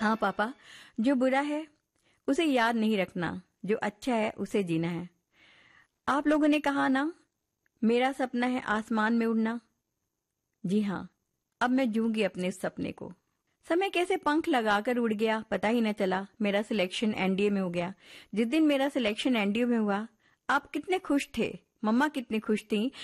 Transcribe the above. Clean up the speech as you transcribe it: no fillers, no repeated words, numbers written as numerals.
हाँ पापा, जो बुरा है उसे याद नहीं रखना, जो अच्छा है उसे जीना है। आप लोगों ने कहा ना, मेरा सपना है आसमान में उड़ना। जी हाँ, अब मैं जूंगी अपने इस सपने को। समय कैसे पंख लगाकर उड़ गया पता ही न चला। मेरा सिलेक्शन एनडीए में हो गया। जिस दिन मेरा सिलेक्शन एनडीए में हुआ, आप कितने खुश थे, मम्मा कितनी खुश थी